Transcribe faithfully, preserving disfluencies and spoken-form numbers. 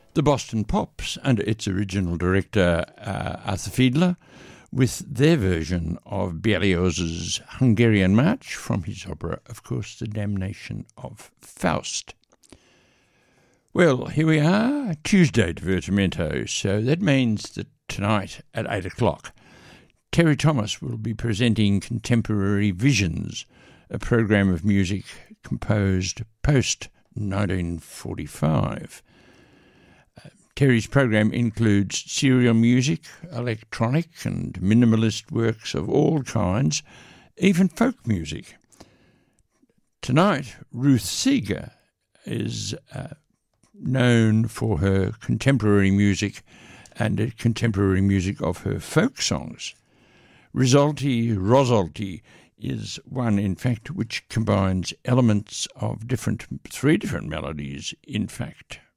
The Boston Pops, under its original director uh, Arthur Fiedler, with their version of Berlioz's Hungarian March from his opera, of course, The Damnation of Faust. Well, here we are, Tuesday Divertimento, so that means that tonight at eight o'clock, Terry Thomas will be presenting Contemporary Visions, a program of music composed post nineteen forty-five. Uh, Terry's program includes serial music, electronic and minimalist works of all kinds, even folk music. Tonight, Ruth Seeger is uh, known for her contemporary music and uh, contemporary music of her folk songs. Risolti Rosolti is one, in fact, which combines elements of different, three different melodies, in fact.